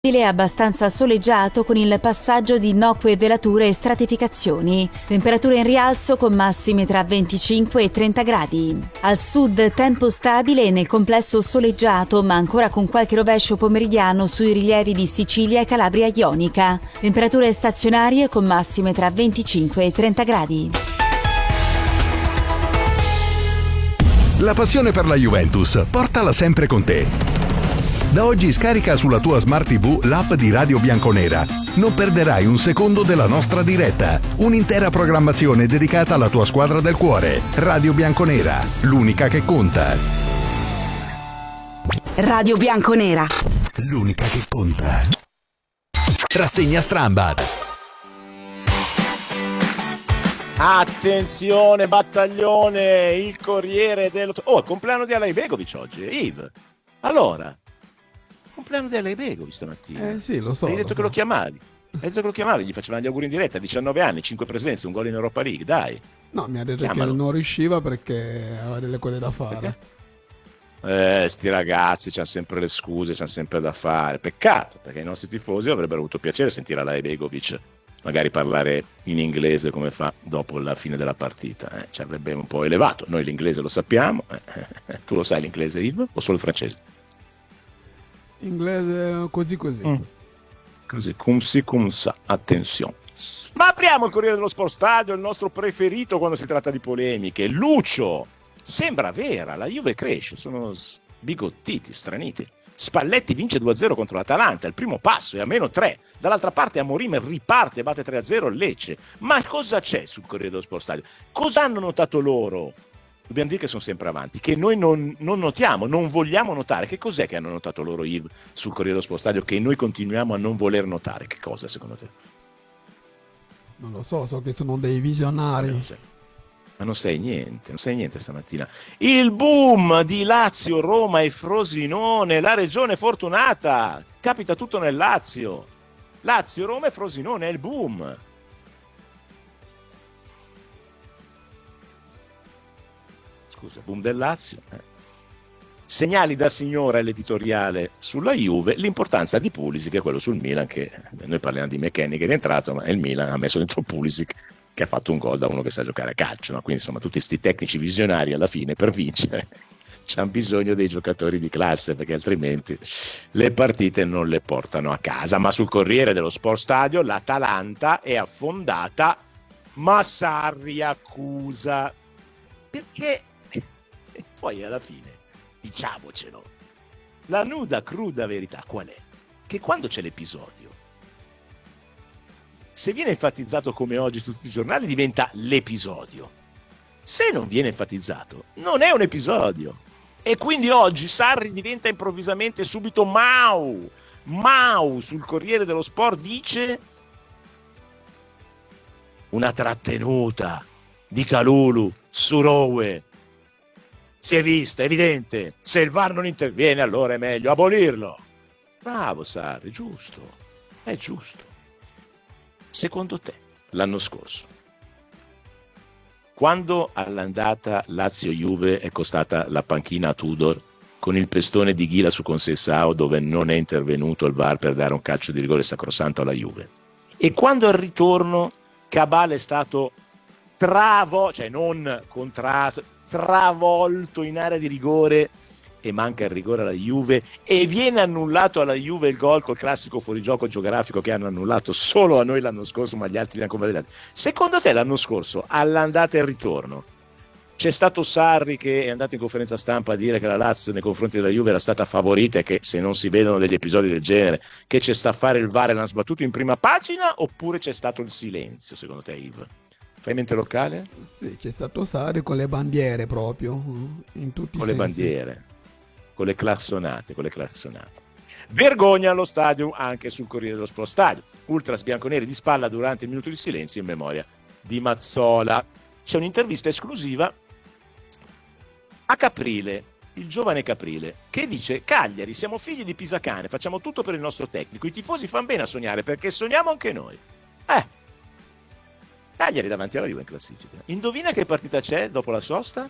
È abbastanza soleggiato con il passaggio di innocue velature e stratificazioni. Temperature in rialzo con massime tra 25 e 30 gradi. Al sud tempo stabile e nel complesso soleggiato, ma ancora con qualche rovescio pomeridiano sui rilievi di Sicilia e Calabria ionica. Temperature stazionarie con massime tra 25 e 30 gradi. La passione per la Juventus, portala sempre con te. Da oggi scarica sulla tua Smart TV l'app di Radio Bianconera. Non perderai un secondo della nostra diretta. Un'intera programmazione dedicata alla tua squadra del cuore. Radio Bianconera, l'unica che conta. Radio Bianconera, l'unica che conta. Rassegna Strambad. Attenzione, battaglione, il Corriere dello... Oh, il compleanno di Alej Begovic oggi, Yves. Allora... compleanno di Alej Begovic stamattina. Sì, lo so. Hai detto che lo chiamavi. Gli facevano gli auguri in diretta, 19 anni, 5 presenze, un gol in Europa League, dai. No, mi ha detto Chiamalo. che non riusciva perché aveva delle cose da fare. Sti ragazzi c'hanno sempre le scuse, c'hanno sempre da fare. Peccato, perché i nostri tifosi avrebbero avuto piacere sentire Alej Begovic magari parlare in inglese come fa dopo la fine della partita. Ci avrebbe un po' elevato. Noi l'inglese lo sappiamo. Tu lo sai l'inglese, Yves, o solo il francese? Inglese così. Così, cum sa, attenzione. Ma apriamo il Corriere dello Sport Stadio, il nostro preferito quando si tratta di polemiche. Lucio, sembra vera, la Juve cresce, sono bigottiti, straniti. Spalletti vince 2-0 contro l'Atalanta, il primo passo è a -3. Dall'altra parte Amorim riparte e batte 3-0 il Lecce. Ma cosa c'è sul Corriere dello Sport Stadio? Cosa hanno notato loro? Dobbiamo dire che sono sempre avanti, che noi non notiamo, non vogliamo notare. Che cos'è che hanno notato loro, Yves, sul Corriere dello Sport Stadio, che noi continuiamo a non voler notare? Che cosa, secondo te? Non lo so che sono dei visionari. Ma non sai niente stamattina. Il boom di Lazio, Roma e Frosinone, la regione fortunata. Capita tutto nel Lazio. Lazio, Roma e Frosinone, è il boom. Scusa, boom del Lazio. Segnali da signora è l'editoriale sulla Juve, l'importanza di Pulisic è quello sul Milan, che noi parliamo di McKennie che è rientrato, ma il Milan ha messo dentro Pulisic che ha fatto un gol da uno che sa giocare a calcio, no? Quindi insomma tutti sti tecnici visionari alla fine per vincere c'hanno bisogno dei giocatori di classe, perché altrimenti le partite non le portano a casa. Ma sul Corriere dello Sport Stadio l'Atalanta è affondata, ma Sarri accusa, perché poi alla fine diciamocelo, la nuda cruda verità qual è? Che quando c'è l'episodio, se viene enfatizzato come oggi su tutti i giornali diventa l'episodio, se non viene enfatizzato non è un episodio. E quindi oggi Sarri diventa improvvisamente subito Mau sul Corriere dello Sport dice una trattenuta di Kalulu su Rowe si è vista, è evidente, se il VAR non interviene allora è meglio abolirlo. Bravo Sarri, giusto, è giusto. Secondo te, l'anno scorso, quando all'andata Lazio-Juve è costata la panchina a Tudor con il pestone di Ghila su Conceição dove non è intervenuto il VAR per dare un calcio di rigore sacrosanto alla Juve, e quando al ritorno Cabal è stato travolto in area di rigore e manca il rigore alla Juve e viene annullato alla Juve il gol col classico fuorigioco geografico che hanno annullato solo a noi l'anno scorso, ma gli altri li hanno convalidati. Secondo te l'anno scorso all'andata e al ritorno c'è stato Sarri che è andato in conferenza stampa a dire che la Lazio nei confronti della Juve era stata favorita e che se non si vedono degli episodi del genere che c'è sta a fare il VAR e l'hanno sbattuto in prima pagina, oppure c'è stato il silenzio secondo te, Yves? Fai mente locale? Sì, c'è stato Sarri con le bandiere proprio, in tutti i sensi. Le bandiere, con le classonate. Vergogna allo stadio anche sul Corriere dello Sport Stadio. Ultras bianconeri di spalla durante il minuto di silenzio in memoria di Mazzola. C'è un'intervista esclusiva a Caprile, il giovane Caprile, che dice: Cagliari, siamo figli di Pisacane, facciamo tutto per il nostro tecnico, i tifosi fanno bene a sognare perché sogniamo anche noi. Cagliari davanti alla Juve in classifica. Indovina che partita c'è dopo la sosta?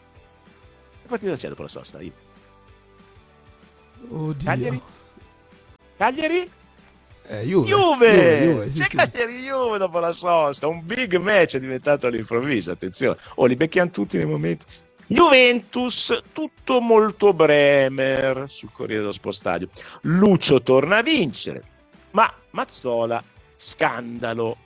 Che partita c'è dopo la sosta? Oddio. Cagliari? Cagliari? Juve, sì, C'è sì. Cagliari-Juve dopo la sosta, un big match è diventato all'improvviso, attenzione, li becchiamo tutti nei momenti. Juventus, tutto molto Bremer sul Corriere dello Sport Stadio. Lucio torna a vincere, ma Mazzola, scandalo.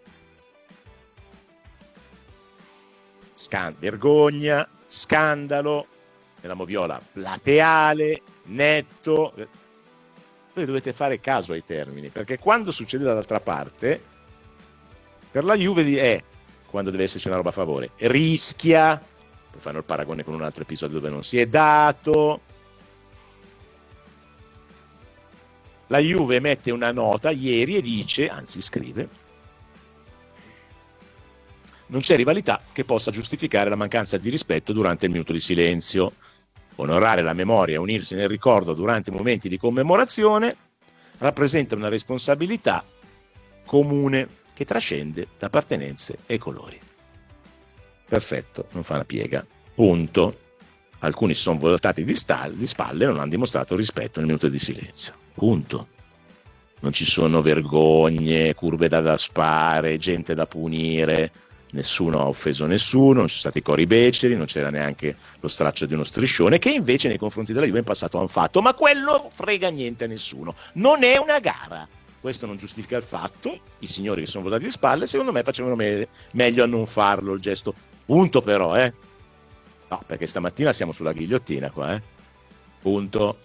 Vergogna, scandalo, nella moviola plateale, netto. Voi dovete fare caso ai termini, perché quando succede dall'altra parte, per la Juve è quando deve esserci una roba a favore, rischia, per fare il paragone con un altro episodio dove non si è dato. La Juve mette una nota ieri e dice, anzi scrive, non c'è rivalità che possa giustificare la mancanza di rispetto durante il minuto di silenzio. Onorare la memoria e unirsi nel ricordo durante momenti di commemorazione rappresenta una responsabilità comune che trascende da appartenenze e colori. Perfetto, non fa una piega. Punto. Alcuni si sono voltati di spalle e non hanno dimostrato rispetto nel minuto di silenzio. Punto. Non ci sono vergogne, curve da spare, gente da punire. Nessuno ha offeso nessuno, non ci sono stati cori beceri, non c'era neanche lo straccio di uno striscione, che invece nei confronti della Juve in passato hanno fatto, ma quello frega niente a nessuno. Non è una gara. Questo non giustifica il fatto. I signori che sono votati di spalle, secondo me, facevano meglio a non farlo il gesto. Punto però, No, perché stamattina siamo sulla ghigliottina qua, Punto.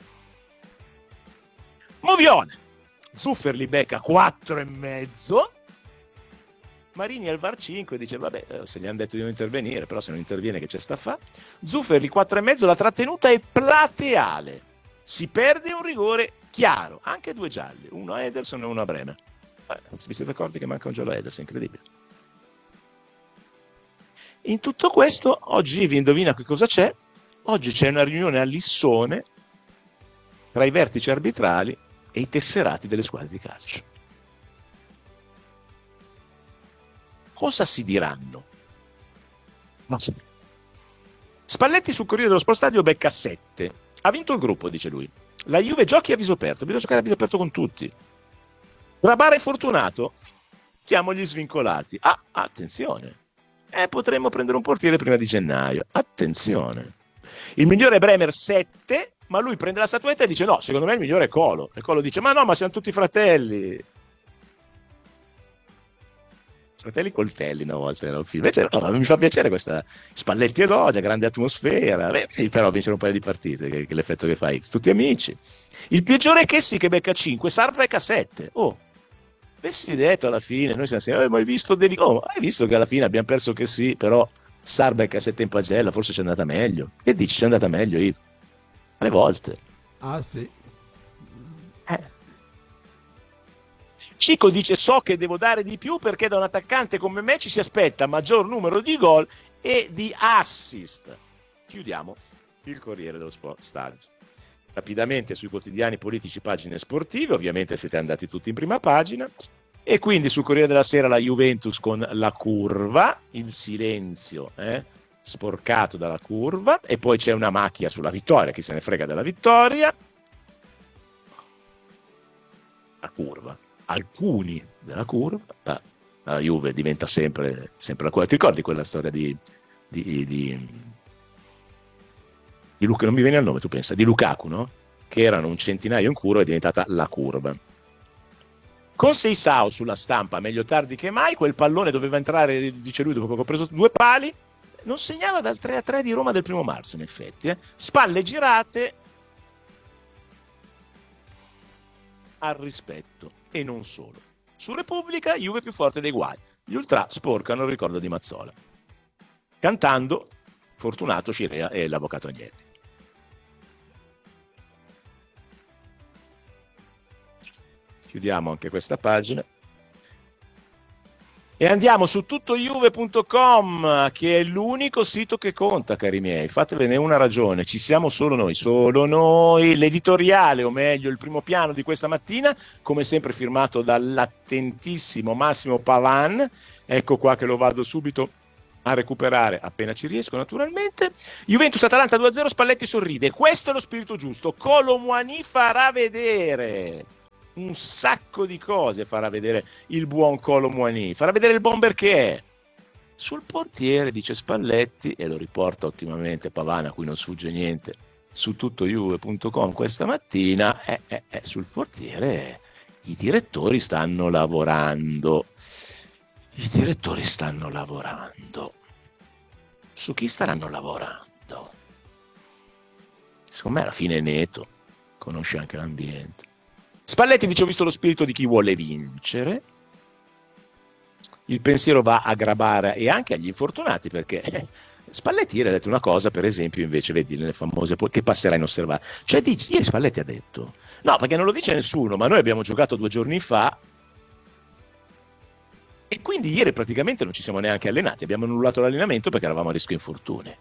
Moviola. Zufferli becca 4,5. Marini al VAR 5 dice vabbè, se gli hanno detto di non intervenire, però se non interviene che c'è sta a fa. Zufferli 4,5, la trattenuta è plateale, si perde un rigore chiaro, anche 2 gialli, uno a Ederson e uno a Bremer. Vi siete accorti che manca un giallo a Ederson, incredibile. In tutto questo oggi vi indovina che cosa c'è? Oggi c'è una riunione a Lissone tra i vertici arbitrali e i tesserati delle squadre di calcio. Cosa si diranno? Spalletti sul Corriere dello Sport Stadio becca 7. Ha vinto il gruppo, dice lui. La Juve giochi a viso aperto, bisogna giocare a viso aperto con tutti. Rabara è fortunato, chiamo gli svincolati. Attenzione. Potremmo prendere un portiere prima di gennaio. Attenzione. Il migliore è Bremer 7, ma lui prende la statuetta e dice no, secondo me il migliore è Colo. E Colo dice ma no, ma siamo tutti fratelli. Fratelli coltelli una volta era un film. Invece mi fa piacere questa Spalletti elogia, grande atmosfera. Sì, però vincere un paio di partite, che l'effetto che fai, tutti amici. Il peggiore è Chessy che becca 5, Sarr becca 7. Avessi detto alla fine, noi siamo sempre, ma hai visto hai visto che alla fine abbiamo perso che sì, però Sarr becca 7 in pagella, forse c'è andata meglio. Che dici, c'è andata meglio, Ivo? Alle volte. Ah sì. Cico dice so che devo dare di più perché da un attaccante come me ci si aspetta maggior numero di gol e di assist. Chiudiamo il Corriere dello Sport Stadio. Rapidamente sui quotidiani politici, pagine sportive, ovviamente siete andati tutti in prima pagina, e quindi sul Corriere della Sera la Juventus con la curva, il silenzio sporcato dalla curva, e poi c'è una macchia sulla vittoria, chi se ne frega della vittoria. La curva. Alcuni della curva, la Juve diventa sempre la curva. Ti ricordi quella storia di Luca, non mi viene il nome, tu pensa, di Lukaku, no? Che erano un centinaio in curva, è diventata la curva. Con Seisao sulla stampa, meglio tardi che mai, quel pallone doveva entrare, dice lui, dopo che ho preso 2 pali, non segnava dal 3-3 di Roma del 1 marzo, in effetti. Spalle girate al rispetto. E non solo. Su Repubblica, Juve più forte dei guai. Gli ultra sporcano il ricordo di Mazzola. Cantando Fortunato, Cirea e l'avvocato Agnelli. Chiudiamo anche questa pagina. E andiamo su tuttojuve.com, che è l'unico sito che conta, cari miei. Fatevene una ragione, ci siamo solo noi. L'editoriale, o meglio il primo piano di questa mattina, come sempre firmato dall'attentissimo Massimo Pavan. Ecco qua che lo vado subito a recuperare appena ci riesco, naturalmente. Juventus-Atalanta 2-0, Spalletti sorride. Questo è lo spirito giusto. Colo Muani farà vedere. un sacco di cose farà vedere il buon Kolo Muani, farà vedere il bomber che è. Sul portiere, dice Spalletti, e lo riporta ottimamente Pavana, a cui non sfugge niente, su tuttojuve.com questa mattina, sul portiere i direttori stanno lavorando. I direttori stanno lavorando. Su chi staranno lavorando? Secondo me alla fine è Neto, conosce anche l'ambiente. Spalletti dice: ho visto lo spirito di chi vuole vincere. Il pensiero va a Grabara e anche agli infortunati, perché Spalletti ieri ha detto una cosa, per esempio, invece, vedi, nelle famose che passerà inosservata. Cioè, ieri Spalletti ha detto, no, perché non lo dice nessuno, ma noi abbiamo giocato 2 giorni fa e quindi ieri praticamente non ci siamo neanche allenati, abbiamo annullato l'allenamento perché eravamo a rischio infortuni.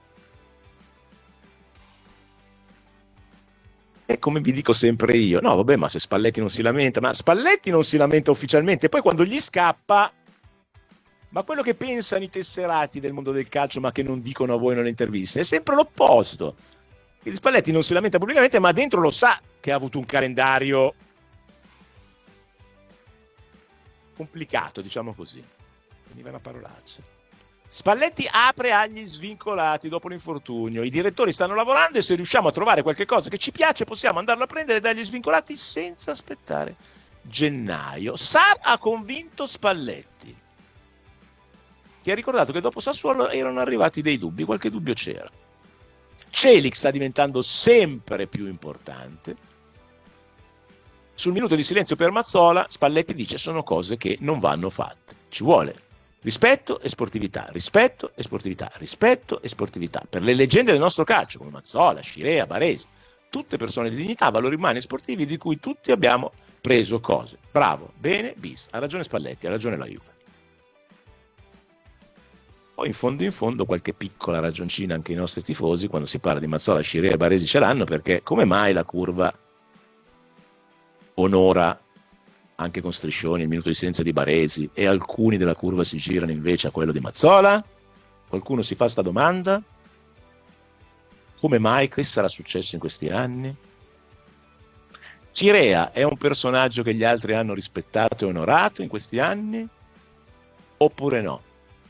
E come vi dico sempre io, no vabbè, ma se Spalletti non si lamenta, ma Spalletti non si lamenta ufficialmente, poi quando gli scappa, ma quello che pensano i tesserati del mondo del calcio ma che non dicono a voi nelle interviste è sempre l'opposto. Quindi Spalletti non si lamenta pubblicamente, ma dentro lo sa che ha avuto un calendario complicato, diciamo così. Veniva una parolaccia. Spalletti apre agli svincolati dopo l'infortunio. I direttori stanno lavorando e se riusciamo a trovare qualche cosa che ci piace possiamo andarlo a prendere dagli svincolati senza aspettare gennaio. Sarr ha convinto Spalletti, che ha ricordato che dopo Sassuolo erano arrivati dei dubbi, qualche dubbio c'era. Celik sta diventando sempre più importante. Sul minuto di silenzio per Mazzola, Spalletti dice: sono cose che non vanno fatte. Ci vuole rispetto e sportività, rispetto e sportività, rispetto e sportività. Per le leggende del nostro calcio, come Mazzola, Scirea, Baresi, tutte persone di dignità, valori umani e sportivi di cui tutti abbiamo preso cose. Bravo, bene, bis. Ha ragione Spalletti, ha ragione la Juve. Poi in fondo qualche piccola ragioncina anche i nostri tifosi quando si parla di Mazzola, Scirea e Baresi ce l'hanno, perché come mai la curva onora anche con striscioni il minuto di silenzio di Baresi e alcuni della curva si girano invece a quello di Mazzola? Qualcuno si fa sta domanda? Come mai? Che sarà successo in questi anni? Scirea è un personaggio che gli altri hanno rispettato e onorato in questi anni? Oppure no?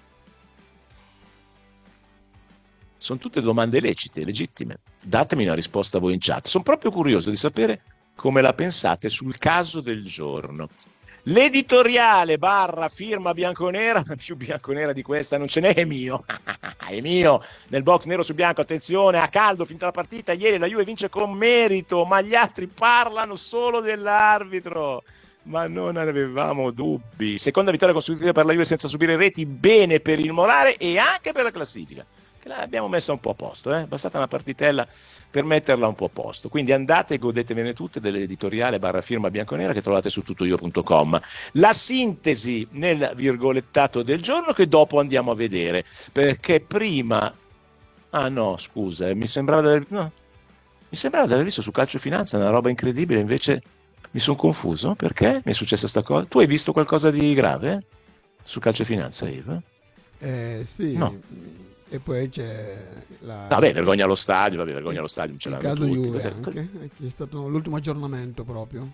Sono tutte domande lecite, legittime. Datemi una risposta voi in chat. Sono proprio curioso di sapere come la pensate sul caso del giorno. L'editoriale / firma bianconera, più bianconera di questa non ce n'è, è mio. È mio, nel box nero su bianco, attenzione, a caldo, finita la partita, ieri la Juve vince con merito, ma gli altri parlano solo dell'arbitro. Ma non avevamo dubbi. Seconda vittoria consecutiva per la Juve senza subire reti, bene per il morale e anche per la classifica, che l'abbiamo messa un po' a posto, bastata una partitella per metterla un po' a posto. Quindi andate e godetevene tutte dell'editoriale / firma bianconera che trovate su tuttoio.com. La sintesi nel virgolettato del giorno che dopo andiamo a vedere, perché prima mi sembrava di aver visto su Calcio Finanza una roba incredibile, invece mi sono confuso. Perché mi è successa sta cosa? Tu hai visto qualcosa di grave su Calcio Finanza, Yves? Sì. No. E poi c'è vabbè, vergogna allo stadio, ce l'hanno caso tutti. Juve anche, è stato l'ultimo aggiornamento proprio.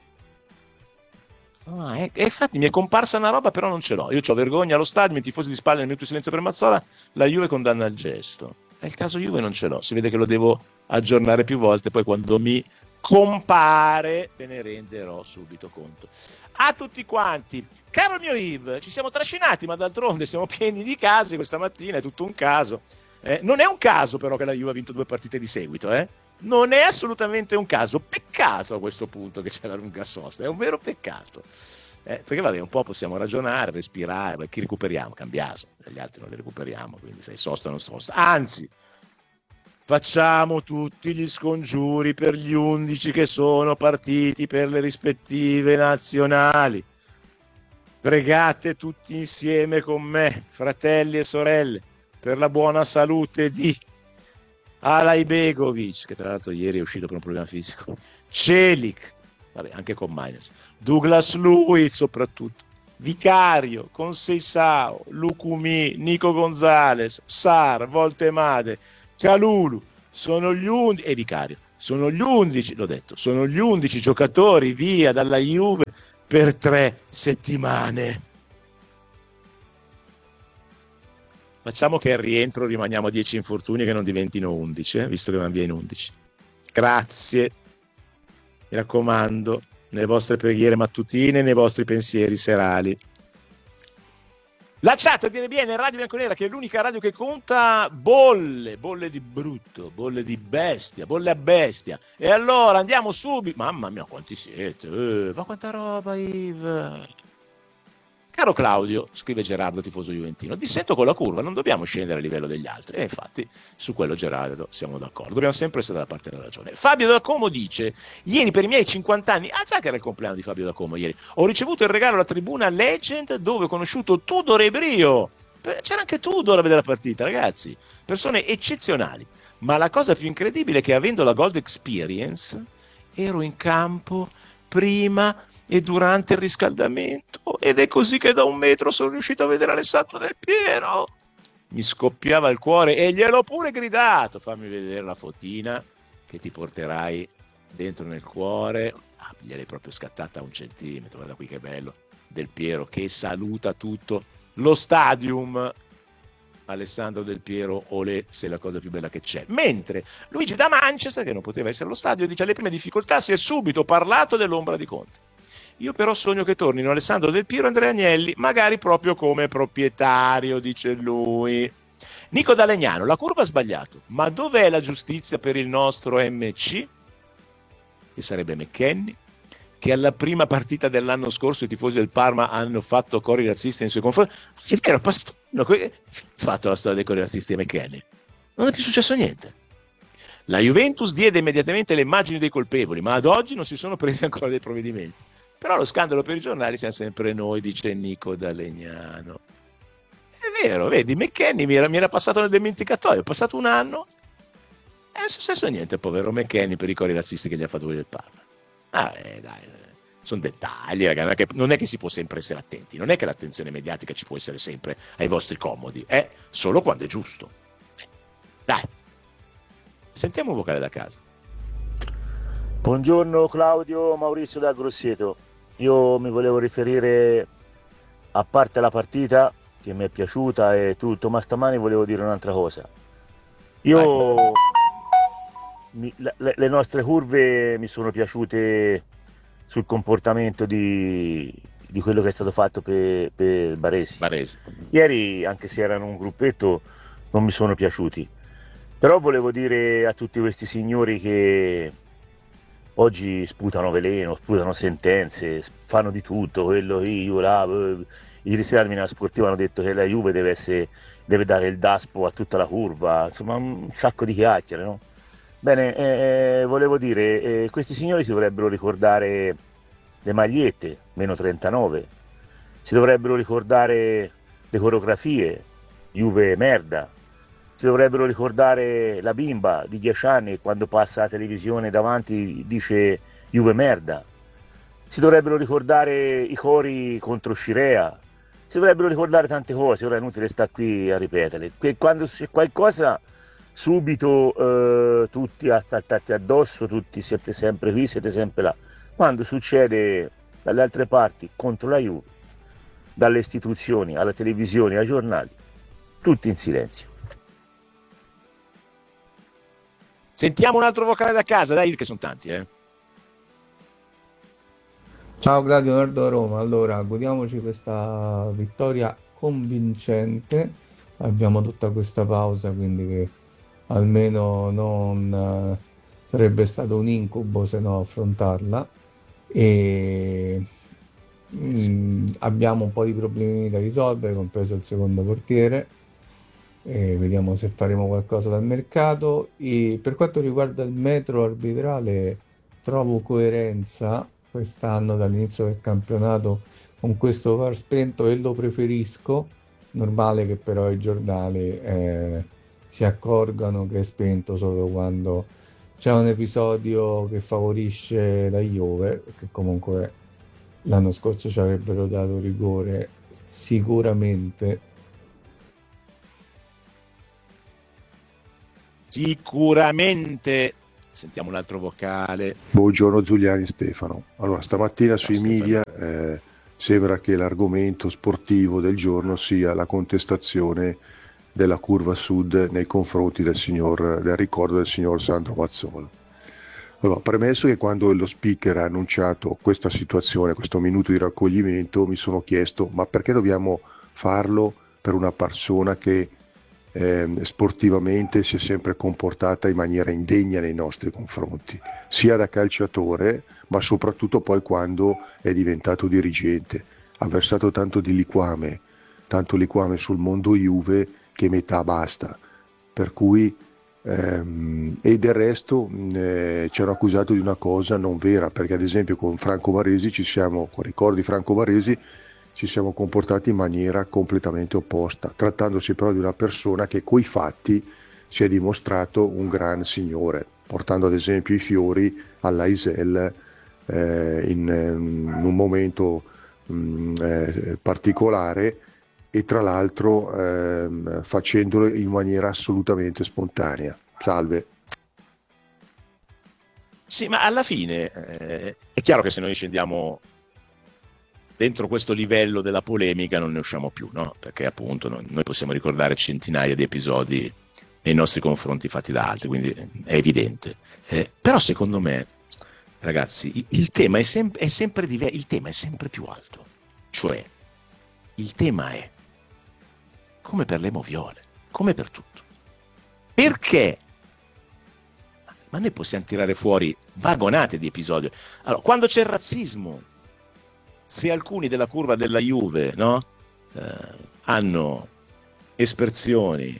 E infatti mi è comparsa una roba, però non ce l'ho. Io ho vergogna allo stadio, i tifosi di spalle nel minuto di silenzio per Mazzola, la Juve condanna il gesto. E il caso Juve non ce l'ho, si vede che lo devo aggiornare più volte, poi quando mi compare ve ne renderò subito conto. A tutti quanti, caro mio Yves, ci siamo trascinati, ma d'altronde siamo pieni di casi questa mattina, è tutto un caso. Non è un caso però che la Juve ha vinto 2 partite di seguito, non è assolutamente un caso. Peccato a questo punto che c'è la lunga sosta, è un vero peccato. Perché vabbè, un po' possiamo ragionare, respirare, chi recuperiamo? Cambiaso, gli altri non li recuperiamo, quindi sei sosta o non sosta. Anzi, facciamo tutti gli scongiuri per gli 11 che sono partiti per le rispettive nazionali. Pregate tutti insieme con me, fratelli e sorelle, per la buona salute di Alajbegovic, che tra l'altro ieri è uscito per un problema fisico, Celik, vabbè, anche con Maines, Douglas Luiz soprattutto, Vicario, Conceição, Lucumi, Nico Gonzalez, Sarr, Voltemade, Kalulu, sono gli 11 e Vicario, sono gli 11, l'ho detto, sono gli 11 giocatori via dalla Juve per 3 settimane. Facciamo che al rientro rimaniamo a 10 infortuni, che non diventino 11, visto che vanno via in 11. Grazie, mi raccomando, nelle vostre preghiere mattutine, nei vostri pensieri serali. La chat viene bene, Radio Bianconera, che è l'unica radio che conta bolle di brutto, bolle di bestia, bolle a bestia. E allora andiamo subito. Mamma mia, quanti siete? Ma quanta roba, Yves. Caro Claudio, scrive Gerardo, tifoso juventino, dissento con la curva, non dobbiamo scendere a livello degli altri. E infatti su quello, Gerardo, siamo d'accordo, dobbiamo sempre essere dalla parte della ragione. Fabio da Como dice: ieri per i miei 50 anni, già che era il compleanno di Fabio da Como ieri, ho ricevuto il regalo alla tribuna Legend, dove ho conosciuto Tudor e Brio. C'era anche Tudor a vedere la partita, ragazzi, persone eccezionali. Ma la cosa più incredibile è che, avendo la Gold Experience, ero in campo prima e durante il riscaldamento, ed è così che da 1 metro sono riuscito a vedere Alessandro Del Piero. Mi scoppiava il cuore e gliel'ho pure gridato: fammi vedere la fotina che ti porterai dentro nel cuore. Gliel'hai proprio scattata a 1 centimetro, guarda qui che bello, Del Piero che saluta tutto lo stadium. Alessandro Del Piero, olè, sei la cosa più bella che c'è. Mentre Luigi da Manchester, che non poteva essere allo stadio, dice: alle prime difficoltà si è subito parlato dell'ombra di Conte. Io però sogno che tornino Alessandro Del Piero e Andrea Agnelli, magari proprio come proprietario, dice lui. Nico da Legnano: la curva ha sbagliato, ma dov'è la giustizia per il nostro MC? Che sarebbe McKennie, che alla prima partita dell'anno scorso i tifosi del Parma hanno fatto cori razzisti nei suoi confronti. È vero, fatto la storia dei cori razzisti a McKennie. Non è più successo niente. La Juventus diede immediatamente le immagini dei colpevoli, ma ad oggi non si sono presi ancora dei provvedimenti. Però lo scandalo per i giornali siamo sempre noi, dice Nico da Legnano. È vero, vedi, McKennie mi era passato nel dimenticatoio, è passato 1 anno e non è successo niente, povero McKennie, per i cori razzisti che gli ha fatto quelli del Parma. Dai, sono dettagli, ragazzi, non è che si può sempre essere attenti, non è che l'attenzione mediatica ci può essere sempre ai vostri comodi, è solo quando è giusto. Dai, sentiamo un vocale da casa. Buongiorno Claudio, Maurizio da Grosseto. Io mi volevo riferire, a parte la partita che mi è piaciuta e tutto, ma stamani volevo dire un'altra cosa. Le nostre curve mi sono piaciute sul comportamento di quello che è stato fatto per Baresi. Ieri, anche se erano un gruppetto, non mi sono piaciuti. Però volevo dire a tutti questi signori che oggi sputano veleno, sputano sentenze, fanno di tutto, ieri sera al Milano Sportivo hanno detto che la Juve deve dare il daspo a tutta la curva, insomma un sacco di chiacchiere, no? Bene, volevo dire, questi signori si dovrebbero ricordare le magliette, meno 39, si dovrebbero ricordare le coreografie, Juve merda, si dovrebbero ricordare la bimba di 10 anni quando passa la televisione davanti dice Juve merda, si dovrebbero ricordare i cori contro Scirea, si dovrebbero ricordare tante cose, ora è inutile stare qui a ripeterle, quando c'è qualcosa subito tutti attaccati addosso, tutti siete sempre qui, siete sempre là. Quando succede dalle altre parti contro la Juve, dalle istituzioni alla televisione ai giornali, tutti in silenzio. Sentiamo un altro vocale da casa, dai, che sono tanti, Ciao Claudio, Nord Roma. Allora, godiamoci questa vittoria convincente. Abbiamo tutta questa pausa, quindi che almeno non sarebbe stato un incubo se no affrontarla. E abbiamo un po' di problemi da risolvere, compreso il secondo portiere. Vediamo se faremo qualcosa dal mercato. E per quanto riguarda il metro arbitrale, trovo coerenza quest'anno dall'inizio del campionato con questo VAR spento e lo preferisco. Normale che però i giornali si accorgano che è spento solo quando c'è un episodio che favorisce la Juve, perché comunque l'anno scorso ci avrebbero dato rigore sicuramente. Sicuramente Sentiamo un altro vocale. Buongiorno Giuliani Stefano. Allora, stamattina sui media sembra che l'argomento sportivo del giorno sia la contestazione della curva sud nei confronti del ricordo del signor Sandro Mazzola. Allora, premesso che quando lo speaker ha annunciato questa situazione, questo minuto di raccoglimento, mi sono chiesto: ma perché dobbiamo farlo per una persona che sportivamente si è sempre comportata in maniera indegna nei nostri confronti, sia da calciatore ma soprattutto poi quando è diventato dirigente. Ha versato tanto liquame sul mondo Juve che metà basta, per cui e del resto ci hanno accusato di una cosa non vera, perché ad esempio con Franco Baresi con ricordi Franco Baresi ci siamo comportati in maniera completamente opposta, trattandosi però di una persona che coi fatti si è dimostrato un gran signore, portando ad esempio i fiori all'Aisel in un momento particolare, e tra l'altro facendolo in maniera assolutamente spontanea. Salve. Sì, ma alla fine è chiaro che se noi scendiamo dentro questo livello della polemica non ne usciamo più, no? Perché appunto noi possiamo ricordare centinaia di episodi nei nostri confronti fatti da altri, quindi è evidente. Però secondo me, ragazzi, il tema è sempre diverso, il tema è sempre più alto. Cioè, il tema è, come per le moviole, come per tutto. Perché? Ma noi possiamo tirare fuori vagonate di episodi. Allora, quando c'è il razzismo, se alcuni della curva della Juve, no, hanno espressioni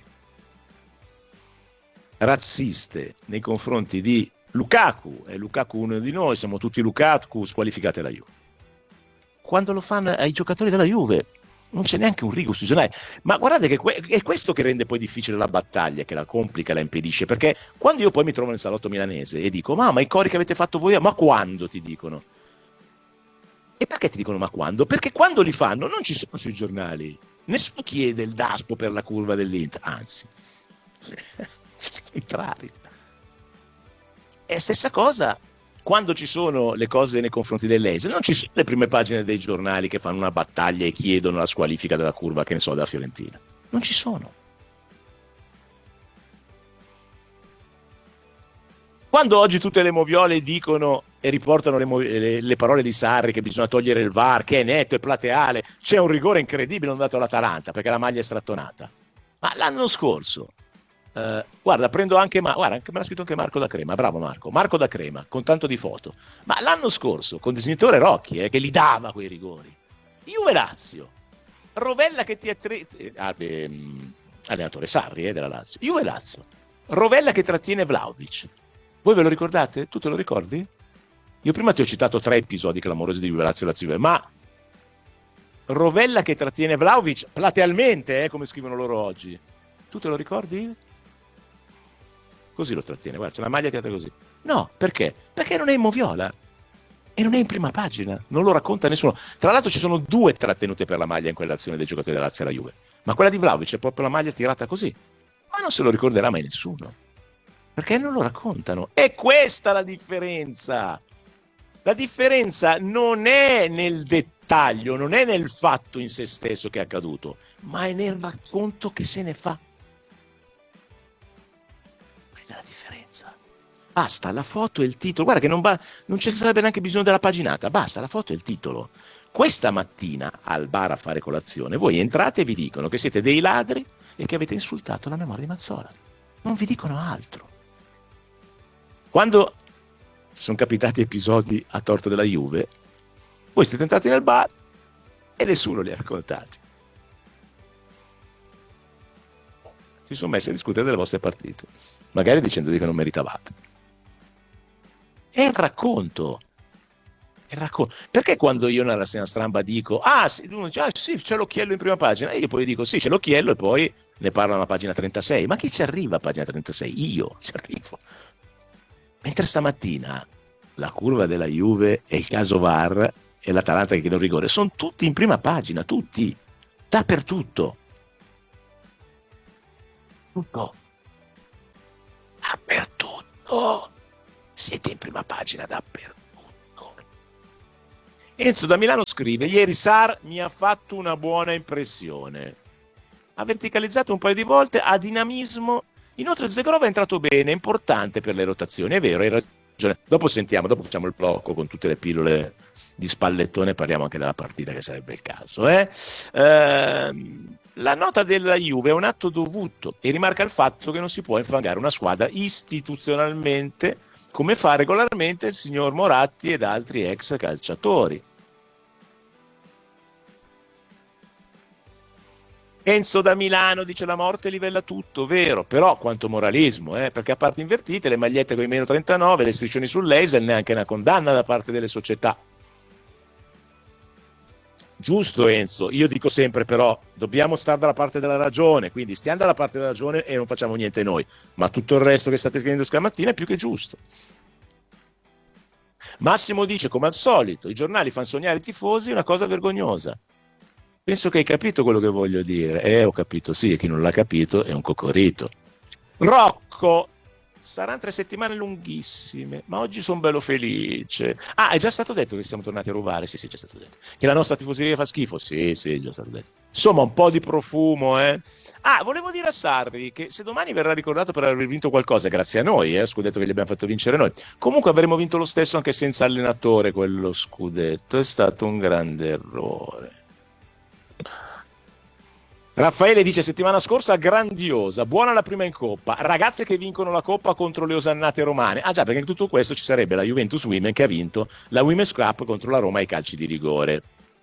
razziste nei confronti di Lukaku, e Lukaku uno di noi, siamo tutti Lukaku, squalificate la Juve. Quando lo fanno ai giocatori della Juve non c'è neanche un rigo sui giornali. Ma guardate che è questo che rende poi difficile la battaglia, che la complica, la impedisce, perché quando io poi mi trovo nel salotto milanese e dico ma i cori che avete fatto voi, ma quando, ti dicono? E perché ti dicono ma quando? Perché quando li fanno non ci sono sui giornali, nessuno chiede il daspo per la curva dell'Inter, anzi contrario. E stessa cosa quando ci sono le cose nei confronti dell'Ese, non ci sono le prime pagine dei giornali che fanno una battaglia e chiedono la squalifica della curva, che ne so, della Fiorentina. Non ci sono. Quando oggi tutte le moviole dicono e riportano le parole di Sarri che bisogna togliere il VAR, che è netto e plateale, c'è un rigore incredibile non dato all'Atalanta perché la maglia è strattonata. Ma l'anno scorso, guarda, prendo anche me l'ha scritto anche Marco da Crema, bravo Marco da Crema, con tanto di foto. Ma l'anno scorso, con disegnatore Rocchi, che li dava quei rigori, Juve Lazio, Rovella che allenatore Sarri della Lazio, Juve Lazio, Rovella che trattiene Vlahovic. Voi ve lo ricordate? Tu te lo ricordi? Io prima ti ho citato 3 episodi clamorosi di Juve Lazio e Lazio Juve, ma Rovella che trattiene Vlahovic platealmente, come scrivono loro oggi. Tu te lo ricordi? Così lo trattiene, guarda, c'è la maglia tirata così. No, perché? Perché non è in moviola e non è in prima pagina, non lo racconta nessuno. Tra l'altro ci sono 2 trattenute per la maglia in quell'azione dei giocatori della Lazio e la Juve, ma quella di Vlahovic è proprio la maglia tirata così. Ma non se lo ricorderà mai nessuno, perché non lo raccontano. È questa la differenza. La differenza non è nel dettaglio, non è nel fatto in se stesso che è accaduto, ma è nel racconto che se ne fa. Quella è la differenza. Basta la foto e il titolo. Guarda che non ci sarebbe neanche bisogno della paginata, basta la foto e il titolo. Questa mattina al bar a fare colazione voi entrate e vi dicono che siete dei ladri e che avete insultato la memoria di Mazzola. Non vi dicono altro. Quando sono capitati episodi a torto della Juve, voi siete entrati nel bar e nessuno li ha raccontati. Si sono messi a discutere delle vostre partite, magari dicendovi che non meritavate. È il racconto. Perché quando io nella rassegna stampa dico uno dice, sì, c'è l'occhiello in prima pagina, e io poi dico sì, c'è l'occhiello, e poi ne parlano a pagina 36. Ma chi ci arriva a pagina 36? Io ci arrivo. Mentre stamattina la curva della Juve e il caso VAR e l'Atalanta che chiede un rigore sono tutti in prima pagina, tutti, dappertutto. Tutto. Dappertutto. Siete in prima pagina dappertutto. Enzo da Milano scrive: ieri Sarr mi ha fatto una buona impressione, ha verticalizzato un paio di volte, ha dinamismo, inoltre Zegrov è entrato bene, è importante per le rotazioni, è vero, hai ragione. Dopo facciamo il blocco con tutte le pillole di spallettone, parliamo anche della partita, che sarebbe il caso. La nota della Juve è un atto dovuto e rimarca il fatto che non si può infangare una squadra istituzionalmente come fa regolarmente il signor Moratti ed altri ex calciatori. Enzo da Milano dice: la morte livella tutto, vero, però quanto moralismo, perché a parte invertite, le magliette con i meno 39, le striscioni sul laser, neanche una condanna da parte delle società. Giusto Enzo, io dico sempre però dobbiamo stare dalla parte della ragione, quindi stiamo dalla parte della ragione e non facciamo niente noi, ma tutto il resto che state scrivendo stamattina è più che giusto. Massimo dice: come al solito i giornali fanno sognare i tifosi, una cosa vergognosa. Penso che hai capito quello che voglio dire. Ho capito, sì, e chi non l'ha capito è un cocorito. Rocco: saranno 3 settimane lunghissime, ma oggi sono bello felice. È già stato detto che siamo tornati a rubare? Sì, è già stato detto. Che la nostra tifoseria fa schifo? Sì, è già stato detto. Insomma, un po' di profumo, volevo dire a Sarri che se domani verrà ricordato per aver vinto qualcosa, grazie a noi, scudetto che gli abbiamo fatto vincere noi, comunque avremmo vinto lo stesso anche senza allenatore quello scudetto. È stato un grande errore. Raffaele dice: settimana scorsa grandiosa, buona la prima in Coppa, ragazze che vincono la Coppa contro le osannate romane. Già, perché in tutto questo ci sarebbe la Juventus Women che ha vinto la Women's Cup contro la Roma ai calci di rigore.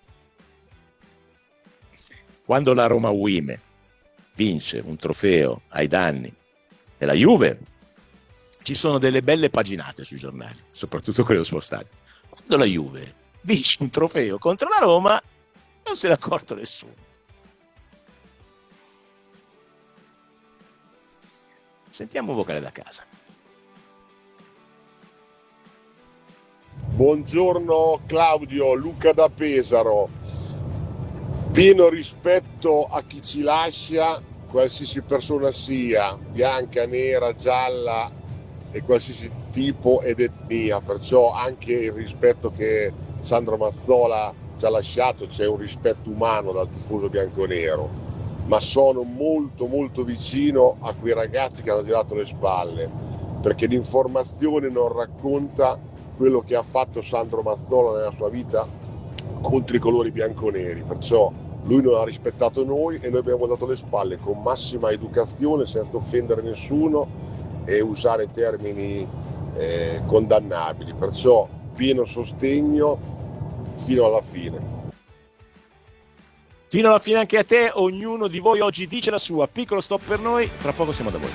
Quando la Roma Women vince un trofeo ai danni della Juve, ci sono delle belle paginate sui giornali, soprattutto quello sullo stadio. Quando la Juve vince un trofeo contro la Roma, non se n'è accorto nessuno. Sentiamo un vocale da casa. Buongiorno Claudio, Luca da Pesaro. Pieno rispetto a chi ci lascia, qualsiasi persona sia, bianca, nera, gialla e qualsiasi tipo ed etnia, perciò anche il rispetto che Sandro Mazzola ci ha lasciato, c'è un rispetto umano dal tifoso bianconero. Ma sono molto molto vicino a quei ragazzi che hanno girato le spalle, perché l'informazione non racconta quello che ha fatto Sandro Mazzola nella sua vita contro i colori bianconeri, perciò lui non ha rispettato noi e noi abbiamo dato le spalle con massima educazione, senza offendere nessuno e usare termini condannabili, perciò pieno sostegno fino alla fine. Fino alla fine anche a te, ognuno di voi oggi dice la sua. Piccolo stop per noi, tra poco siamo da voi.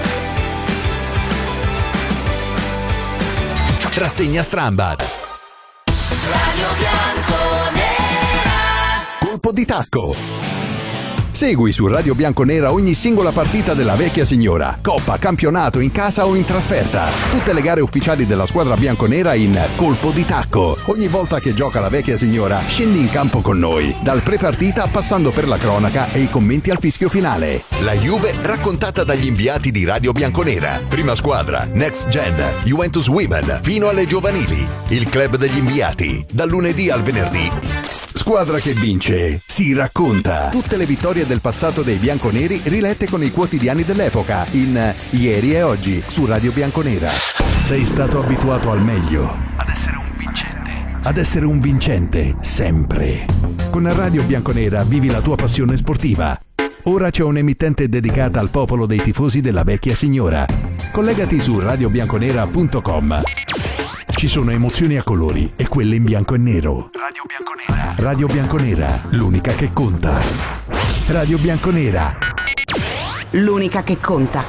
Rassegna Strambad. Radio Bianconera. Colpo di tacco. Segui su Radio Bianconera ogni singola partita della vecchia signora, coppa, campionato, in casa o in trasferta. Tutte le gare ufficiali della squadra bianconera in Colpo di tacco. Ogni volta che gioca la vecchia signora, scendi in campo con noi, dal pre-partita passando per la cronaca e i commenti al fischio finale. La Juve raccontata dagli inviati di Radio Bianconera. Prima squadra, Next Gen, Juventus Women, fino alle giovanili. Il club degli inviati, dal lunedì al venerdì. Squadra che vince, si racconta. Tutte le vittorie del passato dei bianconeri rilette con i quotidiani dell'epoca in Ieri e Oggi su Radio Bianconera. Sei stato abituato al meglio, ad essere un vincente, ad essere un vincente sempre. Con Radio Bianconera vivi la tua passione sportiva. Ora c'è un'emittente dedicata al popolo dei tifosi della vecchia signora. Collegati su radiobianconera.com. Ci sono emozioni a colori e quelle in bianco e nero. Radio Bianconera. Radio Bianconera, l'unica che conta. Radio Bianconera. L'unica che conta.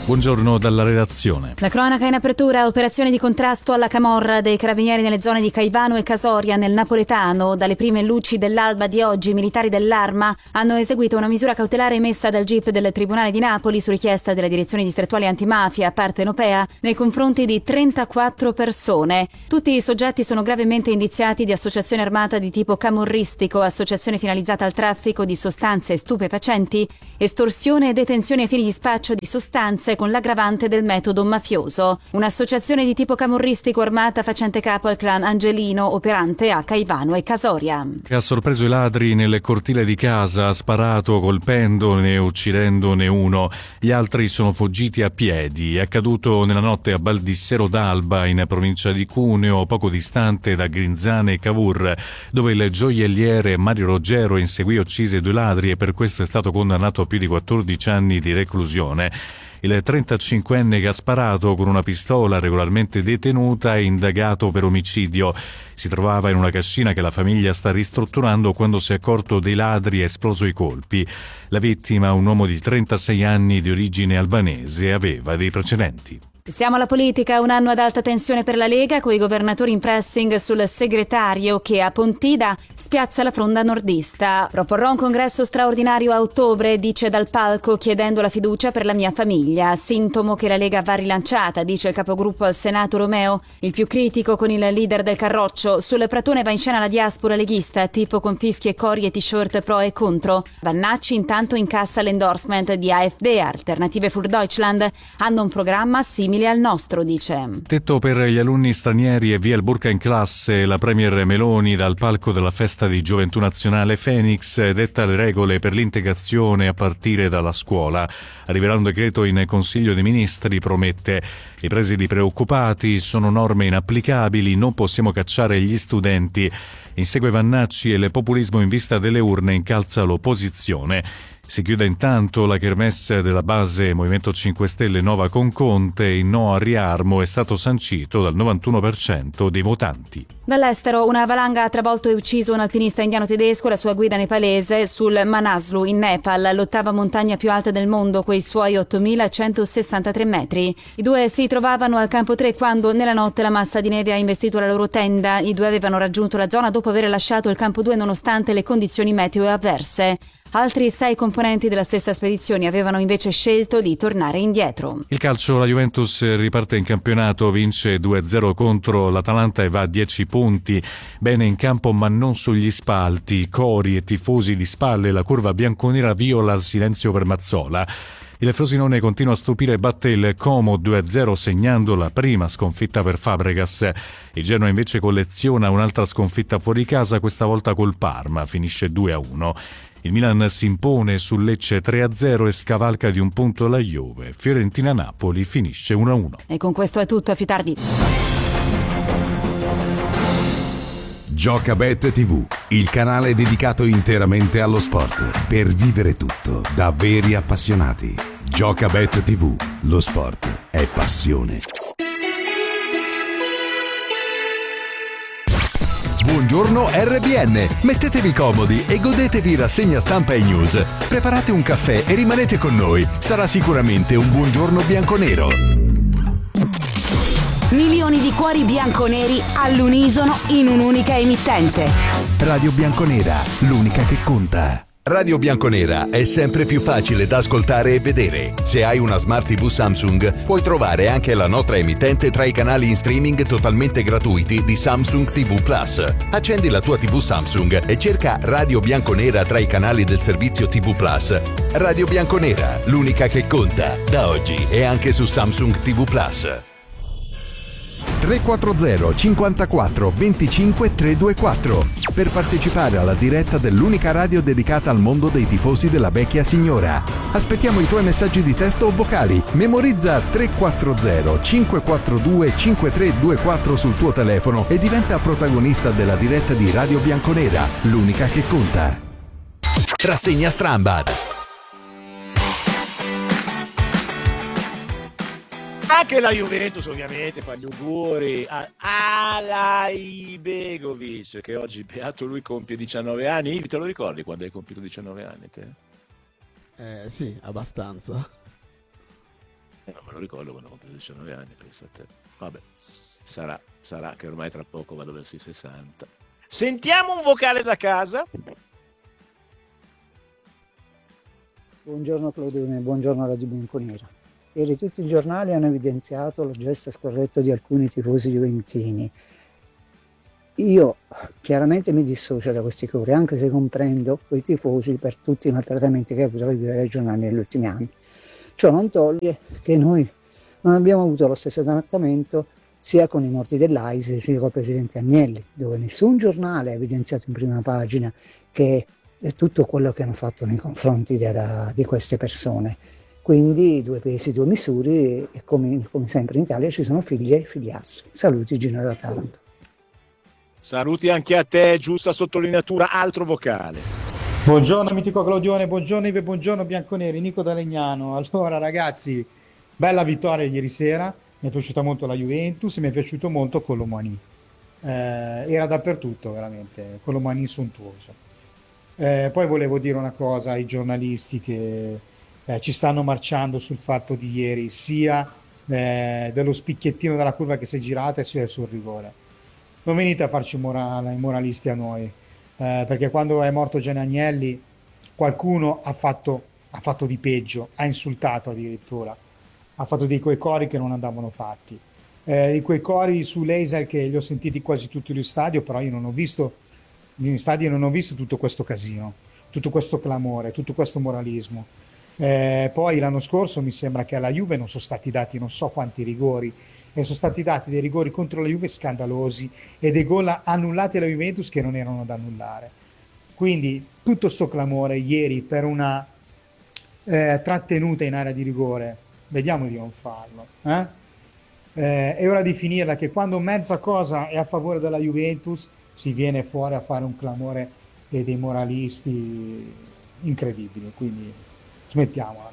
Buongiorno dalla redazione. La cronaca in apertura, operazione di contrasto alla camorra dei carabinieri nelle zone di Caivano e Casoria nel napoletano. Dalle prime luci dell'alba di oggi i militari dell'Arma hanno eseguito una misura cautelare emessa dal GIP del Tribunale di Napoli su richiesta delle direzioni distrettuali antimafia partenopea nei confronti di 34 persone. Tutti i soggetti sono gravemente indiziati di associazione armata di tipo camorristico, associazione finalizzata al traffico di sostanze stupefacenti, estorsione e detenzione ai fini di spaccio di sostanze con l'aggravante del metodo mafioso. Un'associazione di tipo camorristico armata facente capo al clan Angelino, operante a Caivano e Casoria. Che ha sorpreso i ladri nel cortile di casa, ha sparato colpendone e uccidendone uno. Gli altri sono fuggiti a piedi. È accaduto nella notte a Baldissero d'Alba, in provincia di Cuneo, poco distante da Grinzane e Cavour, dove il gioielliere Mario Roggero inseguì e uccise 2 ladri e per questo è stato condannato a più di 14 anni di reclusione. Il 35enne che ha sparato con una pistola regolarmente detenuta è indagato per omicidio. Si trovava in una cascina che la famiglia sta ristrutturando quando si è accorto dei ladri e ha esploso i colpi. La vittima, un uomo di 36 anni di origine albanese, aveva dei precedenti. Siamo alla politica, un anno ad alta tensione per la Lega, coi governatori in pressing sul segretario che a Pontida spiazza la fronda nordista. Proporrò un congresso straordinario a ottobre, dice dal palco, chiedendo la fiducia per la mia famiglia. Sintomo che la Lega va rilanciata, dice il capogruppo al Senato Romeo, il più critico con il leader del Carroccio. Sul pratone va in scena la diaspora leghista, tifo con fischi e cori e t-shirt pro e contro. Vannacci intanto incassa l'endorsement di AfD, Alternative für Deutschland, hanno un programma simile al nostro, dice. Tetto per gli alunni stranieri e via il burka in classe. La premier Meloni dal palco della festa di Gioventù Nazionale Phoenix detta le regole per l'integrazione a partire dalla scuola. Arriverà un decreto in Consiglio dei Ministri, promette. I presidi preoccupati, sono norme inapplicabili, non possiamo cacciare gli studenti. Insegue Vannacci e il populismo in vista delle urne incalza l'opposizione. Si chiude intanto la kermesse della base Movimento 5 Stelle Nova con Conte. Il no a Riarmo è stato sancito dal 91% dei votanti. Dall'estero, una valanga ha travolto e ucciso un alpinista indiano tedesco e la sua guida nepalese sul Manaslu in Nepal, l'ottava montagna più alta del mondo, coi suoi 8.163 metri. I 2 si trovavano al campo 3 quando nella notte la massa di neve ha investito la loro tenda. I 2 avevano raggiunto la zona dopo aver lasciato il campo 2 nonostante le condizioni meteo avverse. Altri 6 componenti della stessa spedizione avevano invece scelto di tornare indietro. Il calcio, la Juventus riparte in campionato, vince 2-0 contro l'Atalanta e va a 10 punti. Bene in campo ma non sugli spalti, cori e tifosi di spalle, la curva bianconera viola il silenzio per Mazzola. Il Frosinone continua a stupire e batte il Como 2-0 segnando la prima sconfitta per Fabregas. Il Genoa invece colleziona un'altra sconfitta fuori casa, questa volta col Parma, finisce 2-1. Il Milan si impone sul Lecce 3-0 e scavalca di un punto la Juve. Fiorentina-Napoli finisce 1-1. E con questo è tutto, a più tardi. Giocabet TV, il canale dedicato interamente allo sport, per vivere tutto da veri appassionati. Giocabet TV, lo sport è passione. Buongiorno RBN, mettetevi comodi e godetevi rassegna stampa e news. Preparate un caffè e rimanete con noi, sarà sicuramente un buongiorno bianconero. Milioni di cuori bianconeri all'unisono in un'unica emittente. Radio Bianconera, l'unica che conta. Radio Bianconera è sempre più facile da ascoltare e vedere. Se hai una Smart TV Samsung, puoi trovare anche la nostra emittente tra i canali in streaming totalmente gratuiti di Samsung TV Plus. Accendi la tua TV Samsung e cerca Radio Bianconera tra i canali del servizio TV Plus. Radio Bianconera, l'unica che conta. Da oggi è anche su Samsung TV Plus. 340 54 25 324 per partecipare alla diretta dell'unica radio dedicata al mondo dei tifosi della vecchia signora. Aspettiamo i tuoi messaggi di testo o vocali. Memorizza 340 542 5324 sul tuo telefono e diventa protagonista della diretta di Radio Bianconera, l'unica che conta. Rassegna Strambad. Anche la Juventus ovviamente fa gli auguri a Alai Begovic, che oggi, beato lui, compie 19 anni. Ivi, te lo ricordi quando hai compiuto 19 anni te? Sì, abbastanza. Non me lo ricordo quando ho compiuto 19 anni, pensate. Vabbè, sarà che ormai tra poco vado verso i 60. Sentiamo un vocale da casa. Buongiorno Claudione, buongiorno Radio Bianconera. Ieri tutti i giornali hanno evidenziato lo gesto scorretto di alcuni tifosi juventini. Io chiaramente mi dissocio da questi cori, anche se comprendo quei tifosi per tutti i maltrattamenti che ha avuto la guida dei giornali negli ultimi anni. Ciò non toglie che noi non abbiamo avuto lo stesso trattamento sia con i morti dell'AISE sia con il presidente Agnelli, dove nessun giornale ha evidenziato in prima pagina che è tutto quello che hanno fatto nei confronti di queste persone. Quindi 2 pesi, 2 misure, e come sempre in Italia ci sono figli e figliastri. Saluti Gino da Taranto. Saluti anche a te, giusta sottolineatura, altro vocale. Buongiorno mitico Claudione, buongiorno Ive, buongiorno Bianconeri, Nico da Legnano. Allora ragazzi, bella vittoria ieri sera, mi è piaciuta molto la Juventus e mi è piaciuto molto Colomani. Era dappertutto veramente, Colomani sontuoso. Poi volevo dire una cosa ai giornalisti che ci stanno marciando sul fatto di ieri, sia dello spicchiettino della curva che si è girata sia sul rigore. Non venite a farci i moralisti a noi, perché quando è morto Gianni Agnelli qualcuno ha fatto di peggio, ha insultato addirittura, ha fatto di quei cori che non andavano fatti, di quei cori su Laser che li ho sentiti quasi tutti allo stadio, però io non ho visto in stadio, non ho visto tutto questo casino, tutto questo clamore, tutto questo moralismo. Poi l'anno scorso mi sembra che alla Juve non sono stati dati non so quanti rigori, e sono stati dati dei rigori contro la Juve scandalosi e dei gol annullati alla Juventus che non erano da annullare. Quindi tutto sto clamore ieri per una trattenuta in area di rigore, vediamo di non farlo. È ora di finirla, che quando mezza cosa è a favore della Juventus si viene fuori a fare un clamore e dei moralisti incredibili, quindi smettiamola.